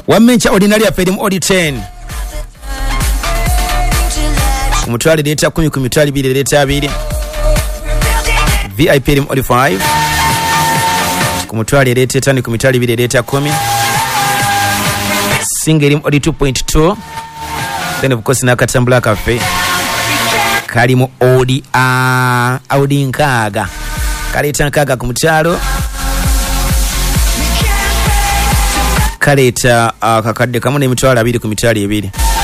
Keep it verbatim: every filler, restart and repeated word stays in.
wamencha ordinary afedi mu odi ten kumutwali leta kumi kumitwali bili leta abiri V I P mu odi five kumutwali leta tani kumitwali bili leta kumi single mu odi two point two then of course nakatambula cafe kali mu odi a audi nkaga kaleta nkaga kumutalo kaleta uh, kakadde kamune mitwalo abiri ku mitwalo ebiri